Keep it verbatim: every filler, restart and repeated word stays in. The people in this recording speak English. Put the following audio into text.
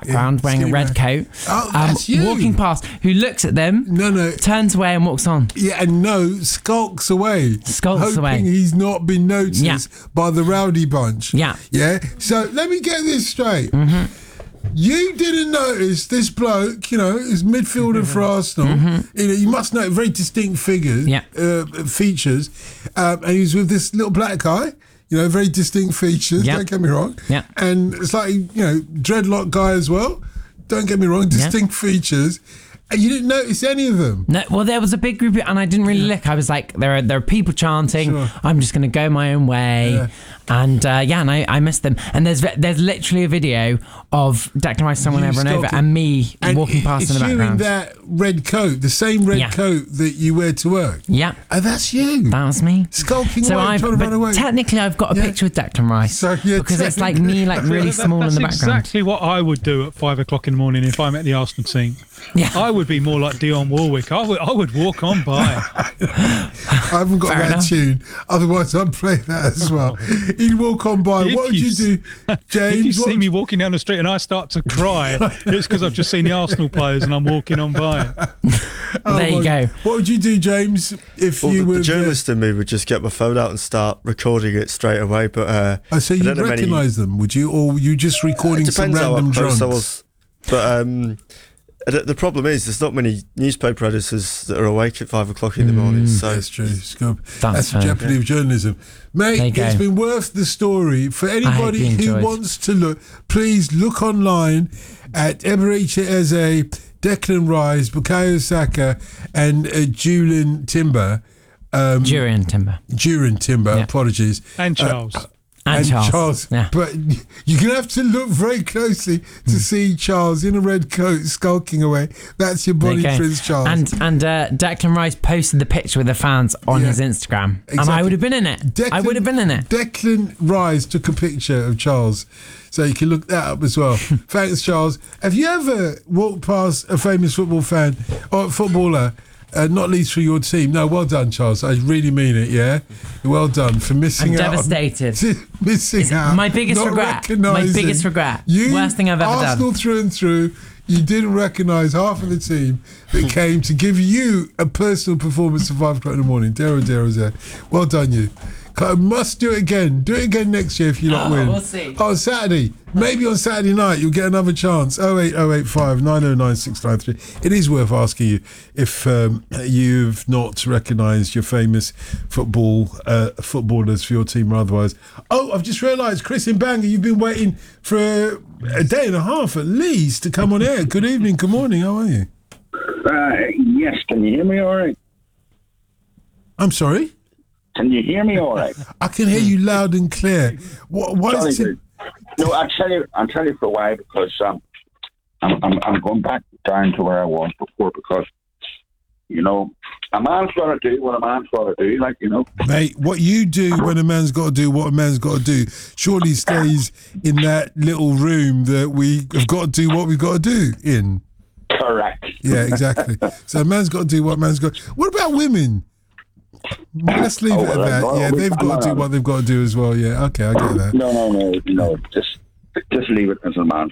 background, yeah, wearing a red man. coat, oh, um, that's you. walking past, who looks at them, no, no, turns away and walks on. Yeah, and no, skulks away. Skulks hoping away. he's not been noticed Yeah. by the rowdy bunch. Yeah. Yeah? So let me get this straight. Mm-hmm. You didn't notice this bloke, you know, is midfielder for Arsenal. Mm-hmm. You know, you must know very distinct figures, Yeah. uh, features. Um, and he was with this little black guy. You know, very distinct features, Yeah. don't get me wrong. Yeah. And it's like, you know, dreadlock guy as well. Don't get me wrong, distinct features. And you didn't notice any of them. No, well, there was a big group, and I didn't really look. I was like, there are there are people chanting. Sure. I'm just going to go my own way, Yeah. and uh, yeah, and I, I missed them. And there's there's literally a video of Declan Rice, someone You over and over, stalking. and me And walking it- past it's in the you background. in that red coat, the same red Yeah. coat that you wear to work. Yeah, And that's you. that was me. Skulking So away, I've, trying to but run away. technically, I've got a Yeah. picture with Declan Rice So, yeah, because it's like me, like really That- small in that's the background. exactly what I would do at five o'clock in the morning if I'm at the Arsenal team. Yeah. I would be more like Dionne Warwick. I would, I would walk on by. I haven't got Fair that enough. tune. Otherwise, I'd play that as well. He'd walk on by. If What would you you do, James? If you What see would me walking down the street and I start to cry, it's because I've just seen the Arsenal players and I'm walking on by. oh There you my- go. What would you do, James, if Well, you the, were the journalist in me would just get my phone out and start recording it straight away. But uh, Oh, so I you'd don't know many- recognise them, would you? Or were you just recording it some depends how random up close drunks? I was. But um, the, the problem is, there's not many newspaper editors that are awake at five o'clock in the morning. So That's true. Scoop. That's That's the fair. jeopardy of journalism. There you Mate, go. it's been worth the story. For anybody you who enjoyed. wants to look, please look online at Eberechi Eze, Declan Rice, Bukayo Saka, and uh, Julian Timber. Um, Durian Timber Duran Timber, Yeah. apologies. And Charles. and, Charles. Yeah. But you're going to have to look very closely to see Charles in a red coat skulking away. That's your There body you go. Prince Charles. And and uh, Declan Rice posted the picture with the fans on Yeah. his Instagram, and I Exactly. would have been in it. I would have been in it. Declan Rice took a picture of Charles, so you can look that up as well. Thanks, Charles. Have you ever walked past a famous football fan or footballer, uh, not least for your team? No, well done, Charles. I really mean it. Yeah, well done for missing I'm out. on- devastated. missing It's out. my biggest not regret. My recognising- biggest regret. You, Worst thing I've ever done. Arsenal through and through. You didn't recognise half of the team that came to give you a personal performance at five o'clock in the morning. Dero, Dero, Dero. Well done, you. I must do it again. Do it again next year if you not Oh, win. we'll see. Oh, Saturday. Maybe on Saturday night you'll get another chance. oh eight oh eight five nine oh nine six nine three. It is worth asking you if um, you've not recognised your famous football uh, footballers for your team or otherwise. Oh, I've just realised, Chris in Bangor, you've been waiting for a, a day and a half at least to come on air. Good evening, good morning. How are you? Uh, yes, can you hear me all right? I'm sorry? Can you hear me all right? I can hear you loud and clear. What, why Sorry, is it? dude. No, I'll tell you, I'll tell you for why, because um, I'm, I'm, I'm going back down to where I was before, because, you know, a man's got to do what a man's got to do, like, you know. Mate, what you do when a man's got to do what a man's got to do surely stays in that little room that we have got to do what we've got to do in. Correct. Yeah, exactly. So a man's got to do what a man's got. What about women? Let's leave Oh, it at well, that. no, Yeah, we- they've got to do what they've got to do as well. Yeah, okay, I get that. No, no, no, no, just, just leave it as a man's